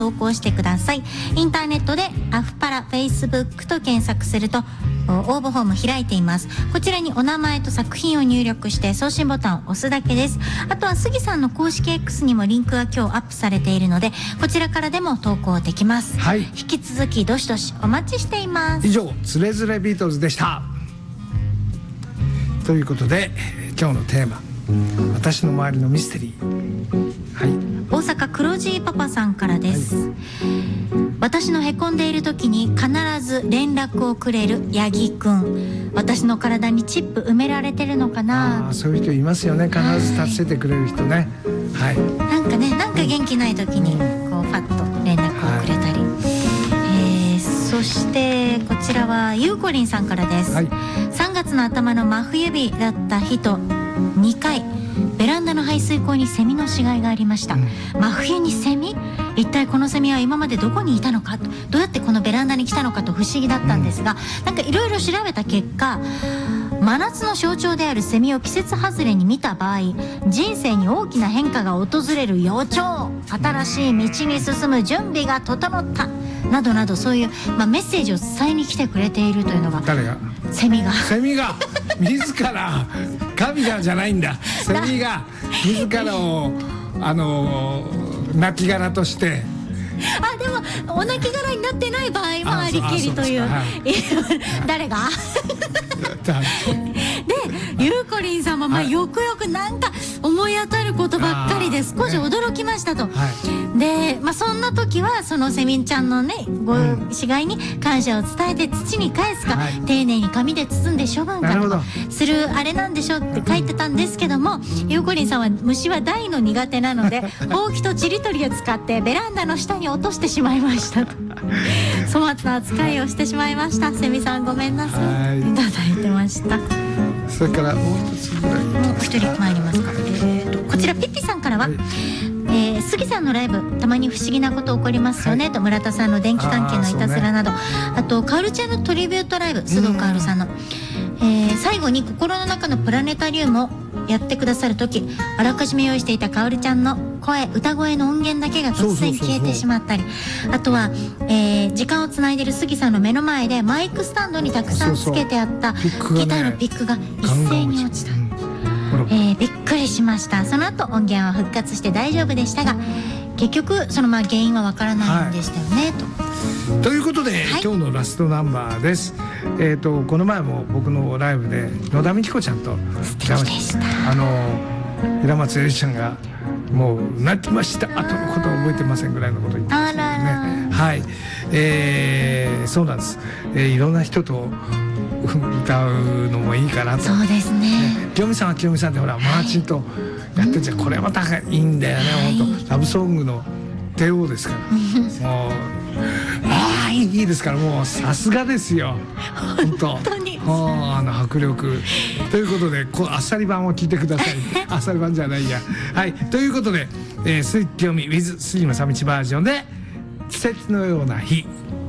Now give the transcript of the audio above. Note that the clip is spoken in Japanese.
投稿してください。インターネットでアフパラ Facebook と検索すると応募フォーム開いています。こちらにお名前と作品を入力して送信ボタンを押すだけです。あとは杉さんの公式 X にもリンクが今日アップされているので、こちらからでも投稿できます。 はい、 引き続きどしどしお待ちしています。 以上つれづれビートルズでした。ということで今日のテーマ、私の周りのミステリー。はい、 大阪黒字パパさんからです。はい、私のへこんでいる時に必ず連絡をくれるヤギくん。私の体にチップ埋められてるのかな。 そういう人いますよね。必ず助けてくれる人ね。はい、 なんかね、なんか元気ない時にこうファッと連絡をくれたり、そしてこちらはゆうこりんさんからです。はい、3月の頭の真冬日だった日と2回ベランダの排水溝にセミの死骸がありました。真冬にセミ、一体このセミは今までどこにいたのか、どうやってこのベランダに来たのかと不思議だったんですが、なんかいろいろ調べた結果、真夏の象徴であるセミを季節外れに見た場合、人生に大きな変化が訪れる予兆、新しい道に進む準備が整ったなどなど、そういう、メッセージを伝えに来てくれているというのが。 誰が？ セミが自ら神がじゃないんだ。セミが自らを亡き殻として。 でもお亡き殻になってない場合もありきりという。誰がで、ゆうこりんさんもよくよくなんか思い当たることばっかりで少し驚きましたと。で、そんな時はそのセミンちゃんのねご死骸に感謝を伝えて土に返すか、丁寧に紙で包んで処分かとかするあれなんでしょって書いてたんですけども、ゆうこりんさんは虫は大の苦手なのでほうきとちりとりを使ってベランダの下に落としてしまいましたと。粗末な扱いをしてしまいました。セミさんごめんなさい、いただいてました。 それからもう一つぐらい、 もう一人参りますか。こちらピッピさんからは、杉さんのライブたまに不思議なこと起こりますよね、と村田さんの電気関係のいたずらなど、あとカオルちゃんのトリビュートライブ、須藤カオルさんの、最後に心の中のプラネタリウムをやってくださる時、あらかじめ用意していたカオルちゃんの歌声の音源だけが突然消えてしまったり、あとは、時間をつないでる杉さんの目の前でマイクスタンドにたくさんつけてあったギターのピックが一斉に落ちた。びっくりしました。その後音源は復活して大丈夫でしたが、結局その原因はわからないんでしたよね、 ということで、今日のラストナンバーです。この前も僕のライブで野田美紀子ちゃんと素敵でした。 平松愛理ちゃんがもう泣きました後のことは覚えてませんぐらいのことを言ってましたね。はい、そうなんです。いろんな人と歌うのもいいかなと。 そうですね。 清美さんは清美さんでほらマーチンとやってるじゃん。これまたいいんだよね。本当ラブソングの帝王ですから。もういいですから、もうさすがですよ。本当に迫力ということで、あっさり版を聞いてください。あっさり版じゃないや。はい、ということで、鈴木清美 with 杉野さみちバージョンで季節のような日。